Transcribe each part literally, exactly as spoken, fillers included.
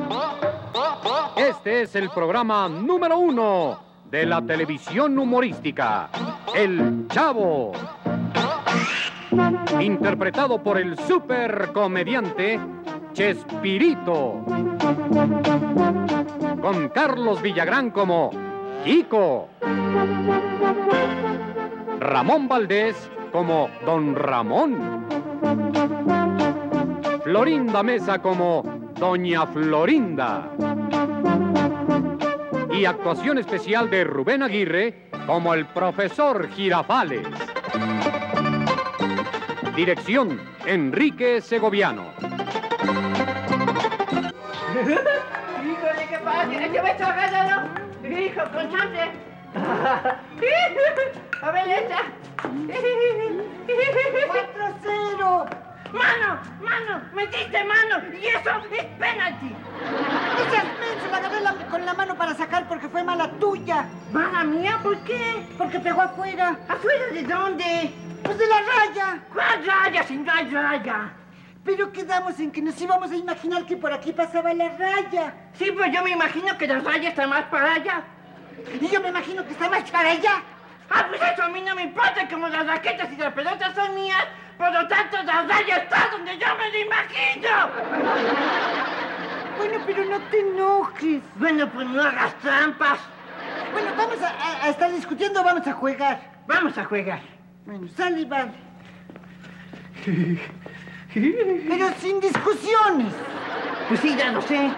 Este es el programa número uno de la televisión humorística, El Chavo. Interpretado por el supercomediante Chespirito. Con Carlos Villagrán como Kiko. Ramón Valdés como Don Ramón. Florinda Mesa como Doña Florinda. Y actuación especial de Rubén Aguirre como el Profesor Girafales. Dirección, Enrique Segoviano. Híjole, ¿qué pasa? ¿Qué me está ganando? Hijo, con chance. A ver, esta. cuatro cero. ¡Mano! ¡Mano! ¡Metiste mano! ¡Y eso es penalti! No seas menso, la agarré la- con la mano para sacar porque fue mala tuya. ¿Mala mía? ¿Por qué? Porque pegó afuera. ¿Afuera de dónde? Pues de la raya. ¿Cuál raya? Si no hay raya. Pero quedamos en que nos íbamos a imaginar que por aquí pasaba la raya. Sí, pues yo me imagino que la raya está más para allá. Y yo me imagino que está más para allá. Ah, pues eso a mí no me importa, como las raquetas y las pelotas son mías, por lo tanto la raya está donde yo me la imagino. Bueno, pero no te enojes. Bueno, pues no hagas trampas. Bueno, vamos a, a- a estar discutiendo o vamos a jugar. Vamos a jugar. Bueno, sale y vale. Pero sin discusiones. Pues sí, ya lo sé.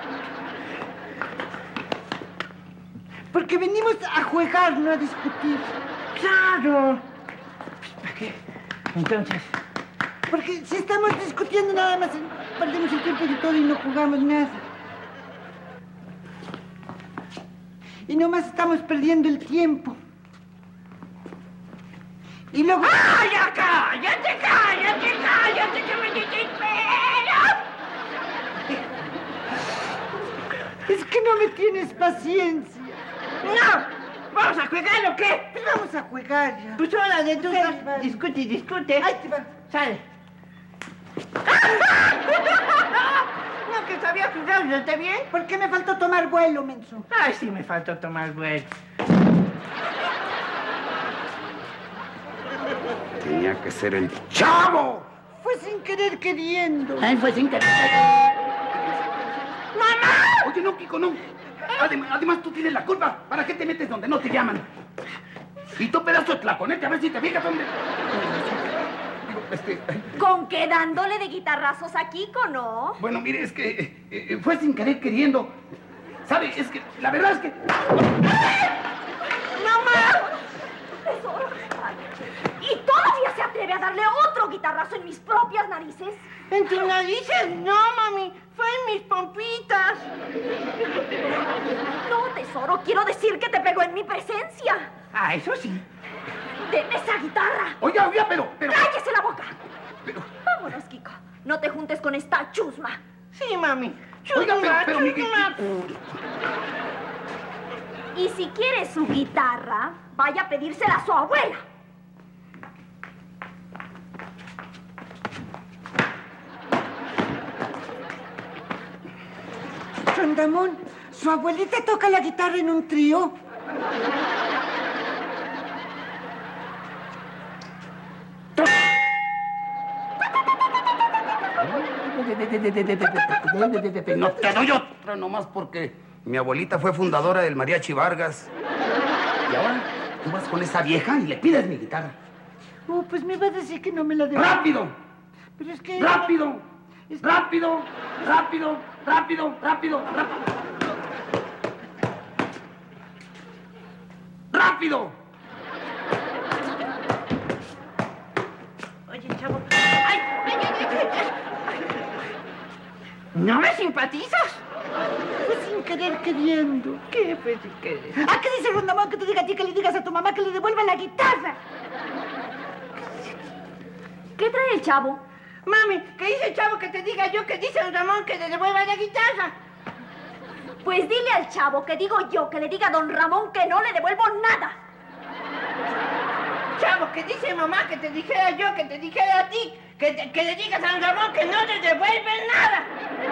Porque venimos a jugar, no a discutir. ¡Claro! Pues, ¿para qué? Entonces, Porque si estamos discutiendo nada más, perdemos el tiempo de todo y no jugamos nada. Y nomás estamos perdiendo el tiempo. Y luego... ¡ay, ya cállate, cállate, cállate, que me desespero! Es que no me tienes paciencia. ¡No! ¿Vamos a jugar o qué? Pues vamos a jugar ya. Pues órale, tú Sale, vale. discute y discute. Ahí te va. Sale. No, que sabía jugar, ¿no está bien? ¿Por qué me faltó tomar vuelo, menso? Ay, sí me faltó tomar vuelo. Tenía que ser el Chavo. Fue sin querer queriendo. Ay, fue sin querer. ¡Mamá! Oye, no, Kiko, no. Además, además, tú tienes la culpa. ¿Para qué te metes donde no te llaman? Y tú, pedazo de tlaconete, a ver si te fijas dónde... Digo, este... Con que dándole de guitarrazos a Kiko, ¿no? Bueno, mire, es que eh, eh, fue sin querer queriendo. ¿Sabe? Es que la verdad es que... Tesoro. ¿Y todavía se atreve a darle otro guitarrazo en mis propias narices? En tus narices no, mami. Fue en mis pompitas. No, tesoro, quiero decir que te pegó en mi presencia. Ah, eso sí. Deme esa guitarra. Oiga, oiga, pero... pero... ¡Cállese la boca! pero... Vámonos, Kiko. No te juntes con esta chusma. Sí, mami. Oiga, pero... Chusma, pero mi- chusma. Y si quiere su guitarra, vaya a pedírsela a su abuela. Don Ramón, su abuelita toca la guitarra en un trío. No te doy otra nomás porque mi abuelita fue fundadora del Mariachi Vargas. Y ahora tú vas con esa vieja y le pides mi guitarra. Oh, pues me va a decir que no me la debo. ¡Rápido! Pero es que... ¡Rápido! Es que- ¡Rápido! ¡Rápido! ¡Rápido! ¡Rápido! ¡Rápido! ¡Rápido! Oye, chavo. ¡Ay! ¡Ay, ay, ay, ay! ¿No me simpatizas? Fue sin querer queriendo. ¿Qué fue sin querer? ¿A qué dice Rondamón que te diga a ti que le digas a tu mamá que le devuelva la guitarra? ¿Qué trae el chavo? Mami, ¿qué dice el chavo que te diga yo que dice el Ramón que le devuelva la guitarra? Pues dile al chavo que digo yo que le diga a don Ramón que no le devuelvo nada. Chavo, que dice mamá que te dijera yo, que te dijera a ti, que, te- que le digas a don Ramón que no le devuelve nada.